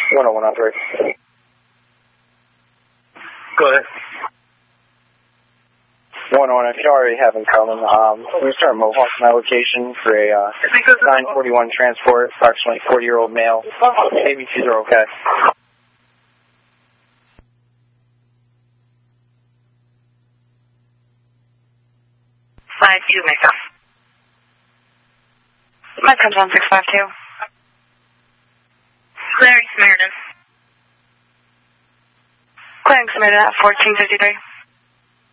10103. Go ahead. 101, if you already have him coming, we start Mohawk my location for a 941 transport, approximately 40-year-old male. ABCs are okay. 52 Mesa. My comes on 652. Clarence Meredith. Clarence Meredith at 1453.